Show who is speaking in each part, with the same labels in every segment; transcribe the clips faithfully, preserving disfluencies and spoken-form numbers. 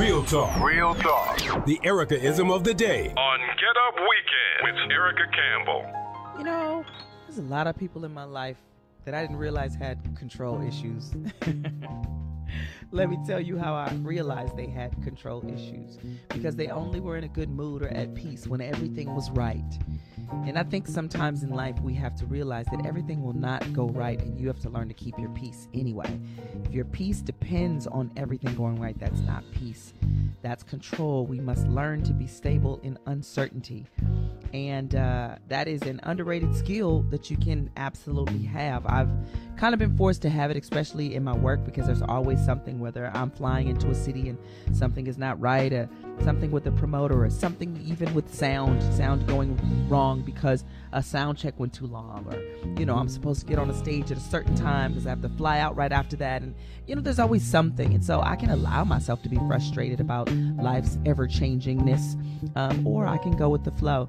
Speaker 1: Real talk.
Speaker 2: Real talk.
Speaker 1: The Erica-ism of the day.
Speaker 2: On Get Up Weekend with Erica Campbell.
Speaker 3: You know, there's a lot of people in my life that I didn't realize had control issues. Let me tell you how I realized they had control issues. Because they only were in a good mood or at peace when everything was right. And I think sometimes in life we have to realize that everything will not go right, and you have to learn to keep your peace anyway. If your peace depends on everything going right, that's not peace. That's control. We must learn to be stable in uncertainty. And uh, that is an underrated skill that you can absolutely have. I've kind of been forced to have it, especially in my work, because there's always something, whether I'm flying into a city and something is not right, or something with the promoter, or something even with sound, sound going wrong because a sound check went too long, or, you know, I'm supposed to get on a stage at a certain time because I have to fly out right after that. And, you know, there's always something. And so I can allow myself to be frustrated about life's ever-changingness, um, or I can go with the flow.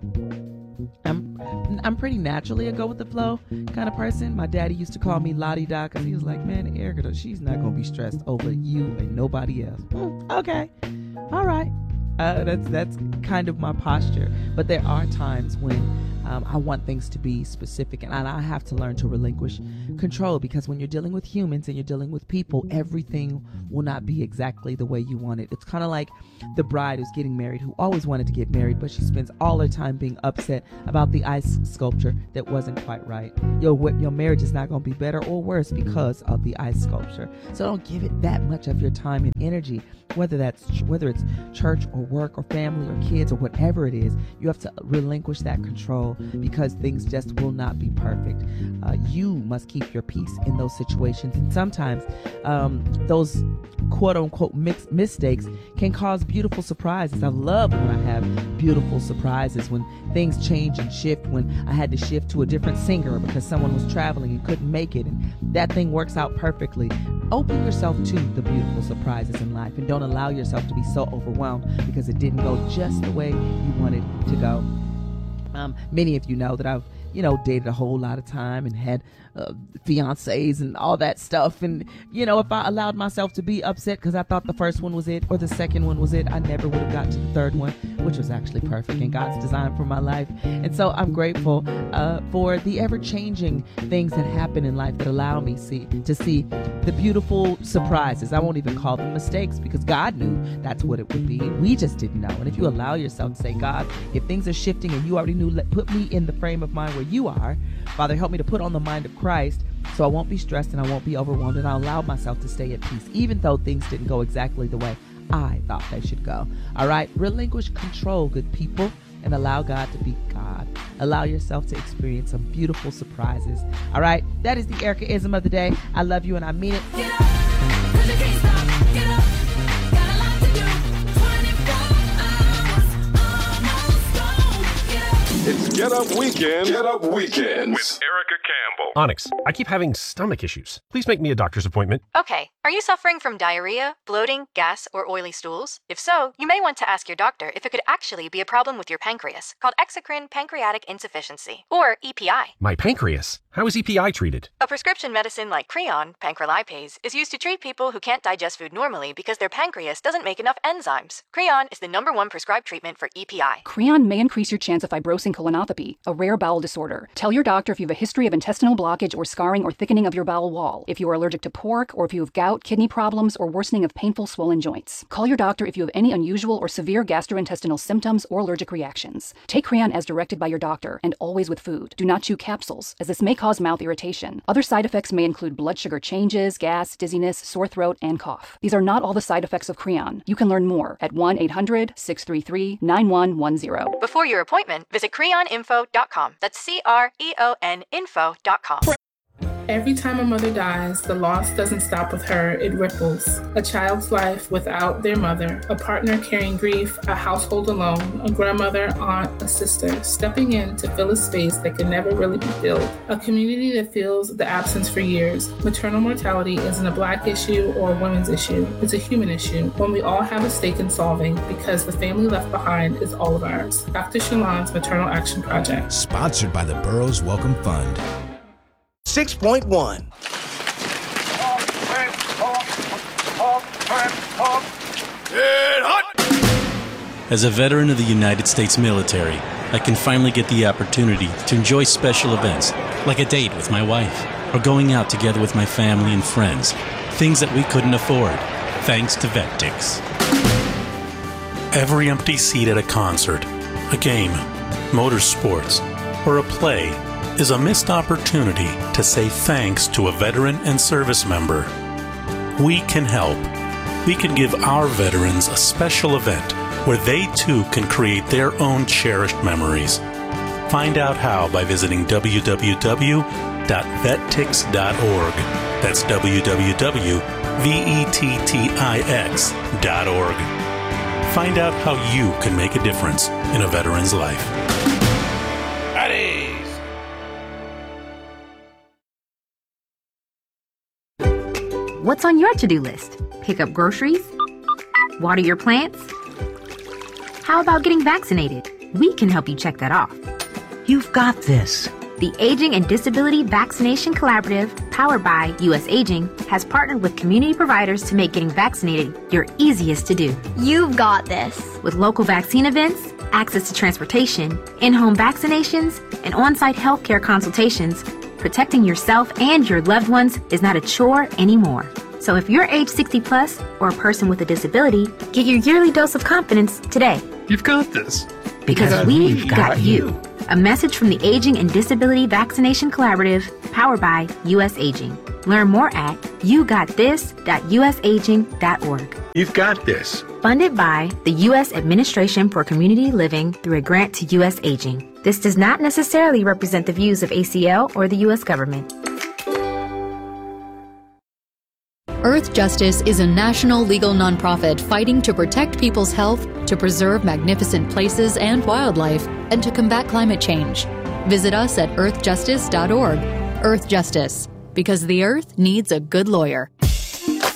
Speaker 3: I'm I'm pretty naturally a go with the flow kind of person. My daddy used to call me la-di-da because he was like, man, Erica, she's not going to be stressed over you and nobody else. Mm, okay. All right. Uh, that's that's kind of my posture. But there are times when um, I want things to be specific, and I have to learn to relinquish control, because when you're dealing with humans and you're dealing with people, everything will not be exactly the way you want it. It's kind of like the bride who's getting married, who always wanted to get married, but she spends all her time being upset about the ice sculpture that wasn't quite right. Your your marriage is not going to be better or worse because of the ice sculpture. So don't give it that much of your time and energy, whether that's whether it's church or work or family or kids or whatever it is. You have to relinquish that control, because things just will not be perfect. Uh, you must keep your peace in those situations, and sometimes um, those quote-unquote mix- mistakes can cause beautiful surprises. I love when I have beautiful surprises, when things change and shift, when I had to shift to a different singer because someone was traveling and couldn't make it, and that thing works out perfectly. Open yourself to the beautiful surprises in life, and don't allow yourself to be so overwhelmed because it didn't go just the way you wanted to go. Um, many of you know that I've, you know, dated a whole lot of time and had uh, fiancés and all that stuff. And, you know, if I allowed myself to be upset because I thought the first one was it or the second one was it, I never would have got to the third one, which was actually perfect in God's design for my life. And so I'm grateful uh, for the ever-changing things that happen in life that allow me see to see the beautiful surprises. I won't even call them mistakes, because God knew that's what it would be. We just didn't know. And if you allow yourself to say, God, if things are shifting and you already knew, let, put me in the frame of mind where you are. Father, help me to put on the mind of Christ so I won't be stressed and I won't be overwhelmed, and I'll allow myself to stay at peace, even though things didn't go exactly the way I thought they should go. All right? Relinquish control, good people, and allow God to be God. Allow yourself to experience some beautiful surprises. All right? That is the Erica-ism of the day. I love you and I mean it.
Speaker 4: Get up, 'cause you can't stop. Get up. Got a lot to do. twenty-four hours almost gone. Get up.
Speaker 2: It's Get Up Weekend. Get Up Weekends with Erica Campbell.
Speaker 5: Onyx, I keep having stomach issues. Please make me a doctor's appointment.
Speaker 6: Okay, are you suffering from diarrhea, bloating, gas, or oily stools? If so, you may want to ask your doctor if it could actually be a problem with your pancreas, called exocrine pancreatic insufficiency, or E P I.
Speaker 5: My pancreas? How is E P I treated?
Speaker 6: A prescription medicine like Creon, pancrelipase, is used to treat people who can't digest food normally because their pancreas doesn't make enough enzymes. Creon is the number one prescribed treatment for E P I.
Speaker 7: Creon may increase your chance of fibrosing colonopathy, a rare bowel disorder. Tell your doctor if you have a history of intestinal blockage or scarring or thickening of your bowel wall, if you are allergic to pork, or if you have gout, kidney problems, or worsening of painful swollen joints. Call your doctor if you have any unusual or severe gastrointestinal symptoms or allergic reactions. Take Creon as directed by your doctor, and always with food. Do not chew capsules, as this may cause mouth irritation. Other side effects may include blood sugar changes, gas, dizziness, sore throat, and cough. These are not all the side effects of Creon. You can learn more at one eight hundred, six three three, nine one one zero.
Speaker 6: Before your appointment, visit creon info dot com. That's C R E O N info dot com.
Speaker 8: Every time a mother dies, the loss doesn't stop with her, it ripples. A child's life without their mother, a partner carrying grief, a household alone, a grandmother, aunt, a sister, stepping in to fill a space that can never really be filled. A community that feels the absence for years. Maternal mortality isn't a Black issue or a women's issue. It's a human issue, one we all have a stake in solving, because the family left behind is all of ours. Doctor Shalon's Maternal Action Project.
Speaker 9: Sponsored by the Burroughs Welcome Fund.
Speaker 10: six point one.
Speaker 2: Get
Speaker 1: As a veteran of the United States military, I can finally get the opportunity to enjoy special events, like a date with my wife, or going out together with my family and friends, things that we couldn't afford, thanks to VetTix.
Speaker 11: Every empty seat at a concert, a game, motorsports, or a play is a missed opportunity to say thanks to a veteran and service member. We can help. We can give our veterans a special event where they too can create their own cherished memories. Find out how by visiting w w w dot vettix dot org. That's w w w dot vettix dot org. Find out how you can make a difference in a veteran's life.
Speaker 12: What's on your to-do list? Pick up groceries? Water your plants? How about getting vaccinated? We can help you check that off.
Speaker 10: You've got this.
Speaker 12: The Aging and Disability Vaccination Collaborative, powered by U S Aging, has partnered with community providers to make getting vaccinated your easiest to do.
Speaker 13: You've got this.
Speaker 12: With local vaccine events, access to transportation, in-home vaccinations, and on-site healthcare consultations, protecting yourself and your loved ones is not a chore anymore. So if you're age sixty plus or a person with a disability, get your yearly dose of confidence today.
Speaker 5: You've got this.
Speaker 12: Because, because we've, we've got, got you. you. A message from the Aging and Disability Vaccination Collaborative, powered by U S Aging. Learn more at you got this dot u s aging dot org.
Speaker 5: You've got this.
Speaker 12: Funded by the U S Administration for Community Living through a grant to U S Aging. This does not necessarily represent the views of A C L or the U S government.
Speaker 14: Earth Justice is a national legal nonprofit fighting to protect people's health, to preserve magnificent places and wildlife, and to combat climate change. Visit us at earth justice dot org. Earth Justice, because the Earth needs a good lawyer.